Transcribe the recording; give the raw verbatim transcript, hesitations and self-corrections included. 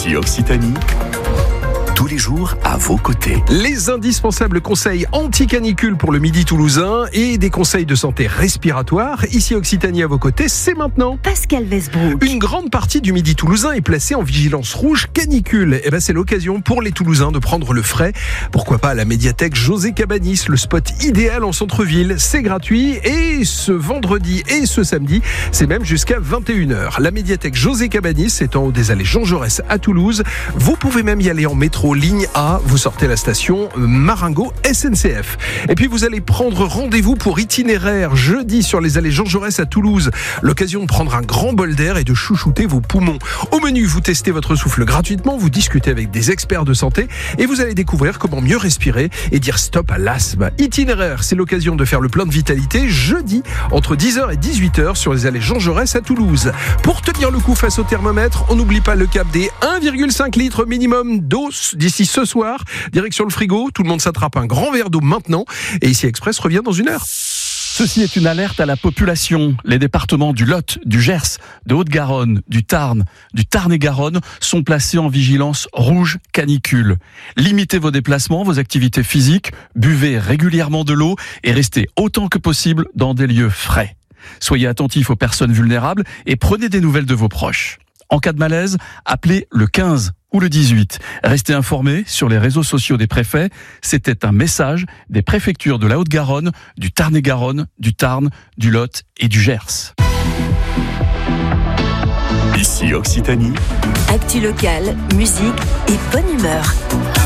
Ici Occitanie, tous les jours à vos côtés. Les indispensables conseils anti-canicule pour le midi toulousain et des conseils de santé respiratoire. Ici Occitanie à vos côtés, c'est maintenant. Pascal Westbrook. Une grande partie du midi toulousain est placée en vigilance rouge canicule. Et ben c'est l'occasion pour les Toulousains de prendre le frais. Pourquoi pas à la médiathèque José Cabanis, le spot idéal en centre-ville. C'est gratuit et ce vendredi et ce samedi, c'est même jusqu'à vingt et une heures. La médiathèque José Cabanis est en haut des allées Jean Jaurès à Toulouse. Vous pouvez même y aller en métro ligne A, vous sortez la station Marengo S N C F. Et puis vous allez prendre rendez-vous pour itinéraire jeudi sur les allées Jean Jaurès à Toulouse. L'occasion de prendre un grand bol d'air et de chouchouter vos poumons. Au menu, vous testez votre souffle gratuitement, vous discutez avec des experts de santé et vous allez découvrir comment mieux respirer et dire stop à l'asthme. Itinéraire, c'est l'occasion de faire le plein de vitalité jeudi entre dix heures et dix-huit heures sur les allées Jean Jaurès à Toulouse. Pour tenir le coup face au thermomètre, on n'oublie pas le cap des un virgule cinq litres minimum d'eau d'ici ce soir. Direction le frigo, tout le monde s'attrape un grand verre d'eau maintenant et Ici Express revient dans une heure. Ceci est une alerte à la population. Les départements du Lot, du Gers, de Haute-Garonne, du Tarn, du Tarn-et-Garonne sont placés en vigilance rouge canicule. Limitez vos déplacements, vos activités physiques, buvez régulièrement de l'eau et restez autant que possible dans des lieux frais. Soyez attentifs aux personnes vulnérables et prenez des nouvelles de vos proches. En cas de malaise, appelez le quinze ou le dix-huit. Restez informés sur les réseaux sociaux des préfets. C'était un message des préfectures de la Haute-Garonne, du Tarn-et-Garonne, du Tarn, du Lot et du Gers. Ici Occitanie, Actu locale, musique et bonne humeur.